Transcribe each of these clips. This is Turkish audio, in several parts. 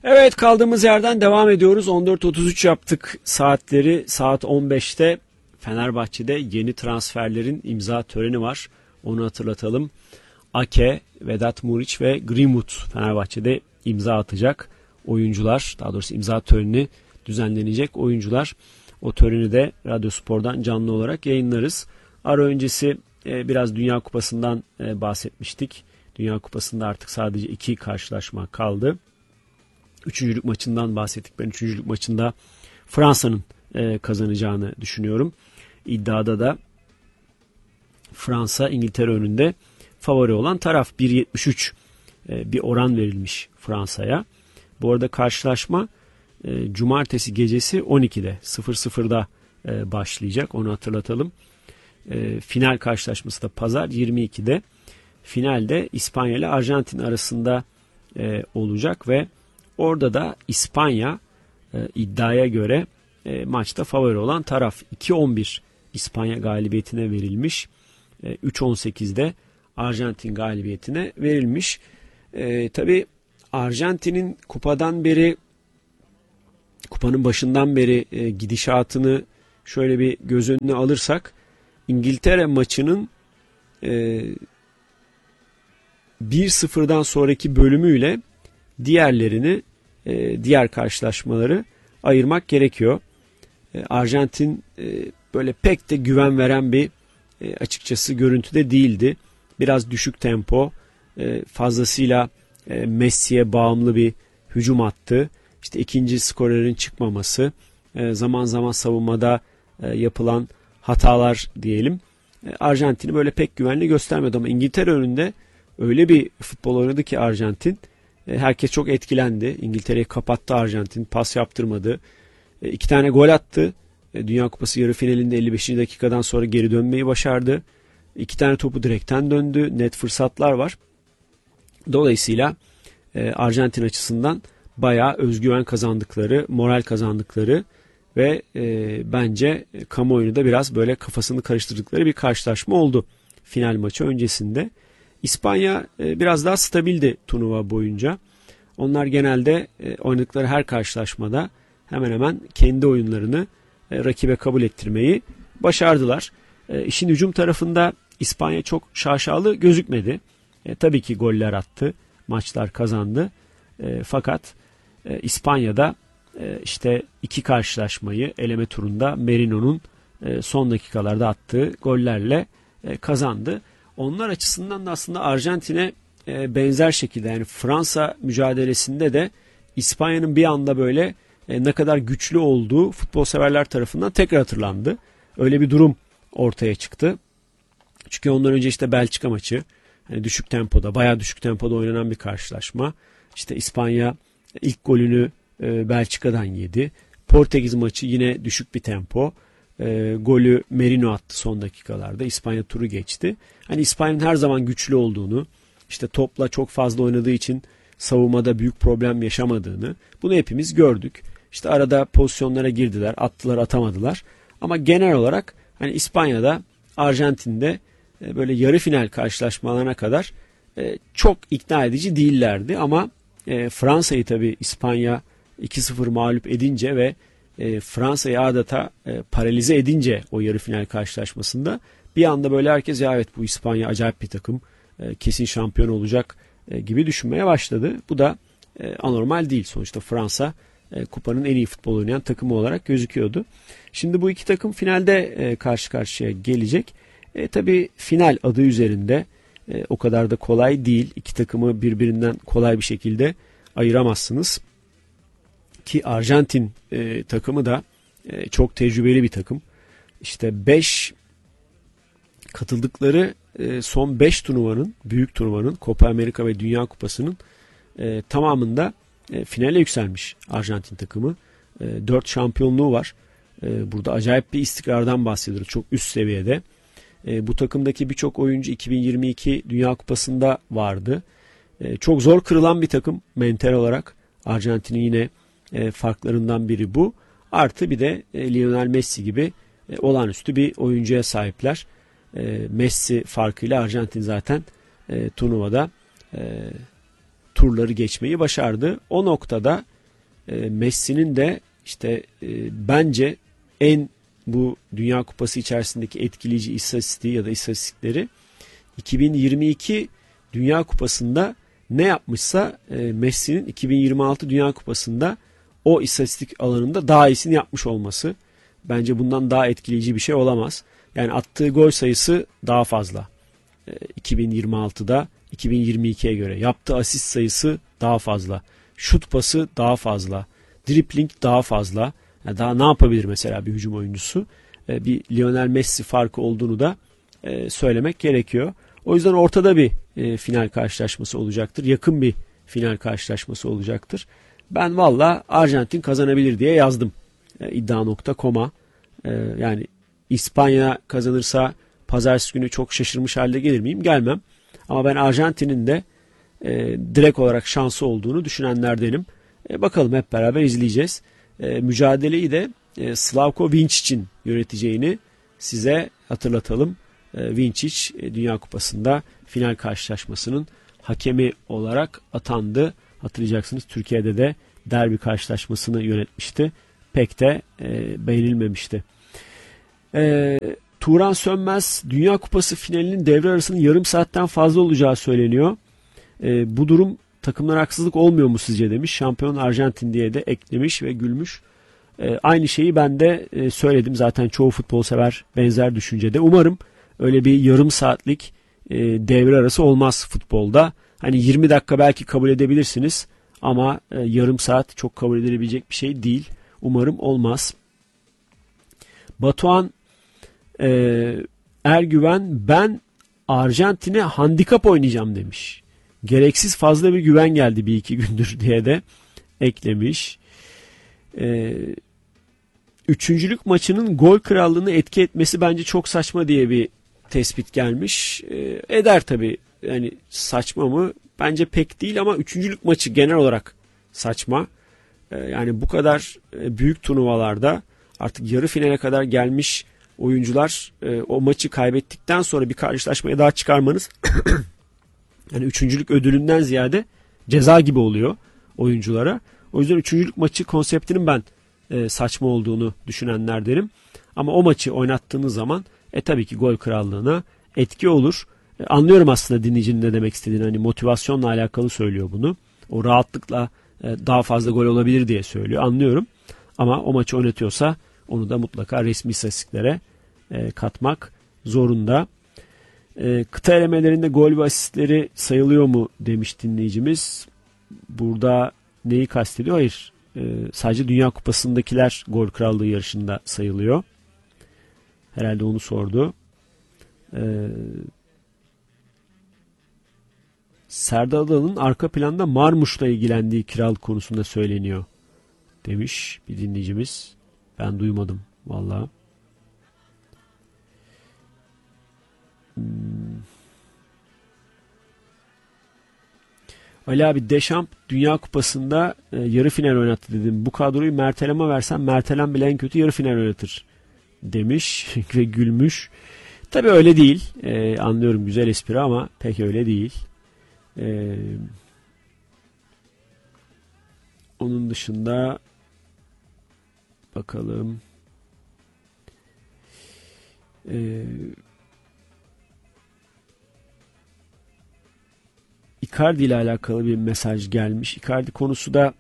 Evet, kaldığımız yerden devam ediyoruz. 14.33 yaptık saatleri. Saat 15'te Fenerbahçe'de yeni transferlerin imza töreni var. Onu hatırlatalım. Ake, Vedat Muriç ve Greenwood Fenerbahçe'de imza atacak oyuncular. Daha doğrusu imza töreni düzenlenecek oyuncular. O töreni de Radyo Spor'dan canlı olarak yayınlarız. Ara öncesi biraz Dünya Kupası'ndan bahsetmiştik. Dünya Kupası'nda artık sadece 2 karşılaşma kaldı. Üçüncülük maçından bahsettik. Ben üçüncülük maçında Fransa'nın kazanacağını düşünüyorum. İddiada da Fransa İngiltere önünde favori olan taraf. 1.73 bir oran verilmiş Fransa'ya. Bu arada karşılaşma cumartesi gecesi 12'de 00'da başlayacak. Onu hatırlatalım. Final karşılaşması da pazar 22'de. Finalde İspanya ile Arjantin arasında olacak ve orada da İspanya iddiaya göre maçta favori olan taraf. 2-11 İspanya galibiyetine verilmiş. 3-18'de Arjantin galibiyetine verilmiş. Tabii Arjantin'in kupanın başından beri gidişatını şöyle bir göz önüne alırsak, İngiltere maçının 1-0'dan sonraki bölümüyle diğer karşılaşmaları ayırmak gerekiyor. Arjantin böyle pek de güven veren bir açıkçası görüntüde değildi. Biraz düşük tempo, fazlasıyla Messi'ye bağımlı bir hücum attı. İşte ikinci skorerin çıkmaması, zaman zaman savunmada yapılan hatalar diyelim. Arjantin'i böyle pek güvenli göstermedi ama İngiltere önünde öyle bir futbol oynadı ki Arjantin. Herkes çok etkilendi. İngiltere'yi kapattı Arjantin. Pas yaptırmadı. 2 tane gol attı. Dünya Kupası yarı finalinde 55. dakikadan sonra geri dönmeyi başardı. 2 tane topu direkten döndü. Net fırsatlar var. Dolayısıyla Arjantin açısından bayağı özgüven kazandıkları, moral kazandıkları ve bence kamuoyunu da biraz böyle kafasını karıştırdıkları bir karşılaşma oldu final maçı öncesinde. İspanya biraz daha stabildi turnuva boyunca. Onlar genelde oynadıkları her karşılaşmada hemen hemen kendi oyunlarını rakibe kabul ettirmeyi başardılar. İşin hücum tarafında İspanya çok şaşalı gözükmedi. Tabii ki goller attı, maçlar kazandı. Fakat İspanya'da işte 2 karşılaşmayı eleme turunda Merino'nun son dakikalarda attığı gollerle kazandı. Onlar açısından da aslında Arjantin'e benzer şekilde, yani Fransa mücadelesinde de İspanya'nın bir anda böyle ne kadar güçlü olduğu futbol severler tarafından tekrar hatırlandı. Öyle bir durum ortaya çıktı. Çünkü ondan önce işte Belçika maçı, hani düşük tempoda, bayağı düşük tempoda oynanan bir karşılaşma. İşte İspanya ilk golünü Belçika'dan yedi. Portekiz maçı yine düşük bir tempo. Golü Merino attı son dakikalarda. İspanya turu geçti. Hani İspanya'nın her zaman güçlü olduğunu, işte topla çok fazla oynadığı için savunmada büyük problem yaşamadığını, bunu hepimiz gördük. İşte arada pozisyonlara girdiler, attılar, atamadılar. Ama genel olarak hani İspanya'da, Arjantin'de böyle yarı final karşılaşmalarına kadar çok ikna edici değillerdi. Ama Fransa'yı tabii İspanya 2-0 mağlup edince ve Fransa'yı adeta paralize edince o yarı final karşılaşmasında bir anda böyle herkes, ya evet bu İspanya acayip bir takım, kesin şampiyon olacak gibi düşünmeye başladı. Bu da anormal değil. Sonuçta Fransa kupanın en iyi futbol oynayan takımı olarak gözüküyordu. Şimdi bu iki takım finalde karşı karşıya gelecek. Tabii final adı üzerinde o kadar da kolay değil. İki takımı birbirinden kolay bir şekilde ayıramazsınız. Ki Arjantin takımı da çok tecrübeli bir takım. İşte katıldıkları son 5 turnuvanın, büyük turnuvanın, Copa America ve Dünya Kupası'nın tamamında finale yükselmiş Arjantin takımı. 4 şampiyonluğu var. Burada acayip bir istikrardan bahsediyoruz. Çok üst seviyede. Bu takımdaki birçok oyuncu 2022 Dünya Kupası'nda vardı. Çok zor kırılan bir takım mental olarak. Arjantin'in yine farklarından biri bu. Artı bir de Lionel Messi gibi olağanüstü bir oyuncuya sahipler. Messi farkıyla Arjantin zaten turnuvada turları geçmeyi başardı. O noktada Messi'nin de işte bence en bu Dünya Kupası içerisindeki etkileyici istatistiği ya da istatistikleri 2022 Dünya Kupası'nda ne yapmışsa Messi'nin 2026 Dünya Kupası'nda o istatistik alanında daha iyisini yapmış olması. Bence bundan daha etkileyici bir şey olamaz. Yani attığı gol sayısı daha fazla 2026'da 2022'ye göre. Yaptığı asist sayısı daha fazla. Şut pası daha fazla. Dribling daha fazla. Yani daha ne yapabilir mesela bir hücum oyuncusu? Bir Lionel Messi farkı olduğunu da söylemek gerekiyor. O yüzden ortada bir final karşılaşması olacaktır. Yakın bir final karşılaşması olacaktır. Ben valla Arjantin kazanabilir diye yazdım iddia.com'a. Yani İspanya kazanırsa pazartesi günü çok şaşırmış halde gelir miyim? Gelmem. Ama ben Arjantin'in de direkt olarak şansı olduğunu düşünenlerdenim. Bakalım hep beraber izleyeceğiz. Mücadeleyi de Slavko Vincic'in yöneteceğini size hatırlatalım. Vincic Dünya Kupası'nda final karşılaşmasının hakemi olarak atandı. Hatırlayacaksınız Türkiye'de de derbi karşılaşmasını yönetmişti. Pek de beğenilmemişti. Turan Sönmez Dünya Kupası finalinin devre arasının yarım saatten fazla olacağı söyleniyor. Bu durum takımlara haksızlık olmuyor mu sizce demiş. Şampiyon Arjantin diye de eklemiş ve gülmüş. Aynı şeyi ben de söyledim. Zaten çoğu futbol sever benzer düşüncede. Umarım öyle bir yarım saatlik devre arası olmaz futbolda. Hani 20 dakika belki kabul edebilirsiniz ama yarım saat çok kabul edilebilecek bir şey değil. Umarım olmaz. Batuhan Ergüven ben Arjantin'e handikap oynayacağım demiş. Gereksiz fazla bir güven geldi bir iki gündür diye de eklemiş. Üçüncülük maçının gol krallığını etki etmesi bence çok saçma diye bir tespit gelmiş. Eder tabii. Yani saçma mı? Bence pek değil ama üçüncülük maçı genel olarak saçma. Yani bu kadar büyük turnuvalarda artık yarı finale kadar gelmiş oyuncular o maçı kaybettikten sonra bir karşılaşmaya daha çıkarmanız yani üçüncülük ödülünden ziyade ceza gibi oluyor oyunculara. O yüzden üçüncülük maçı konseptinin ben saçma olduğunu düşünenlerdenim. Ama o maçı oynattığınız zaman tabii ki gol krallığına etki olur. Anlıyorum aslında dinleyicinin ne demek istediğini. Hani motivasyonla alakalı söylüyor bunu. O rahatlıkla daha fazla gol olabilir diye söylüyor. Anlıyorum. Ama o maçı oynatıyorsa onu da mutlaka resmi istatistiklere katmak zorunda. Kıta elemelerinde gol ve asistleri sayılıyor mu demiş dinleyicimiz. Burada neyi kastediyor? Hayır. Sadece Dünya Kupası'ndakiler gol krallığı yarışında sayılıyor. Herhalde onu sordu. Serdar Adalı'nın arka planda Marmuş'la ilgilendiği kiralık konusunda söyleniyor demiş bir dinleyicimiz. Ben duymadım vallahi. Ali abi Deschamps Dünya Kupası'nda yarı final oynattı dedim. Bu kadroyu Mertelem'e versem Mertelem bile en kötü yarı final oynatır demiş ve gülmüş. Tabii öyle değil. Anlıyorum güzel espri ama pek öyle değil. Onun dışında bakalım. Icardi ile alakalı bir mesaj gelmiş. Icardi konusu da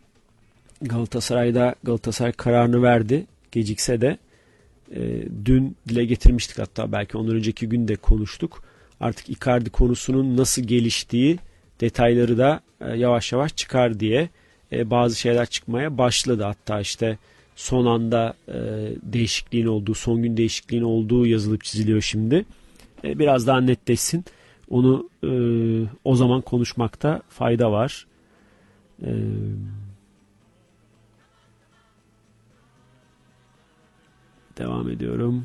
Galatasaray kararını verdi. Gecikse de dün dile getirmiştik, hatta belki ondan önceki gün de konuştuk. Artık Icardi konusunun nasıl geliştiği detayları da yavaş yavaş çıkar diye bazı şeyler çıkmaya başladı. Hatta işte son anda değişikliğin olduğu, son gün değişikliğin olduğu yazılıp çiziliyor şimdi. Biraz daha netleşsin. Onu o zaman konuşmakta fayda var. Devam ediyorum.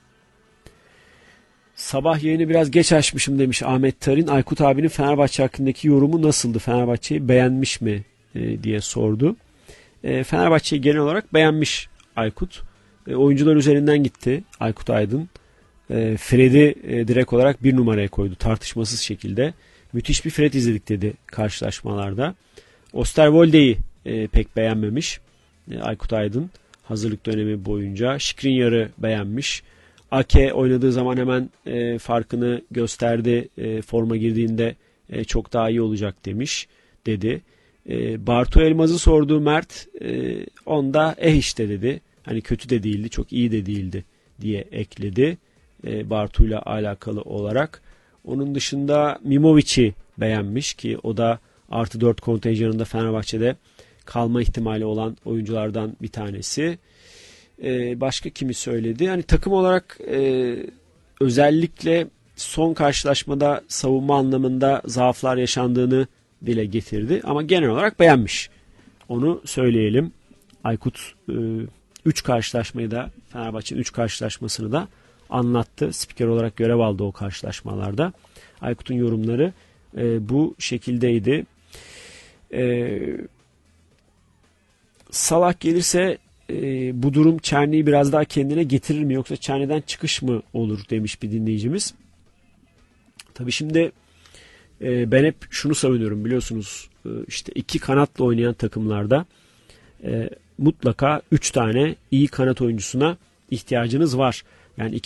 Sabah yayını biraz geç açmışım demiş Ahmet Tarin. Aykut abinin Fenerbahçe hakkındaki yorumu nasıldı? Fenerbahçe'yi beğenmiş mi diye sordu. Fenerbahçe'yi genel olarak beğenmiş Aykut. Oyuncular üzerinden gitti Aykut Aydın. Fred'i direkt olarak bir numaraya koydu tartışmasız şekilde. Müthiş bir Fred izledik dedi karşılaşmalarda. Osterwolde'yi pek beğenmemiş. Aykut Aydın hazırlık dönemi boyunca. Skriniar'ı beğenmiş. Ake oynadığı zaman hemen farkını gösterdi. Forma girdiğinde çok daha iyi olacak dedi. Bartu Elmaz'ı sorduğu Mert onda işte dedi. Hani kötü de değildi, çok iyi de değildi diye ekledi. Bartu'yla alakalı olarak. Onun dışında Mimovic'i beğenmiş ki o da +4 kontenjanında Fenerbahçe'de kalma ihtimali olan oyunculardan bir tanesi. Başka kimi söyledi? Hani takım olarak özellikle son karşılaşmada savunma anlamında zaaflar yaşandığını dile getirdi. Ama genel olarak beğenmiş. Onu söyleyelim. Aykut 3 karşılaşmayı da Fenerbahçe'nin 3 karşılaşmasını da anlattı. Spiker olarak görev aldı o karşılaşmalarda. Aykut'un yorumları bu şekildeydi. Salah gelirse bu durum Çerni'yi biraz daha kendine getirir mi yoksa Çerni'den çıkış mı olur demiş bir dinleyicimiz. Tabii şimdi ben hep şunu savunuyorum biliyorsunuz işte 2 kanatla oynayan takımlarda mutlaka 3 tane iyi kanat oyuncusuna ihtiyacınız var. Yani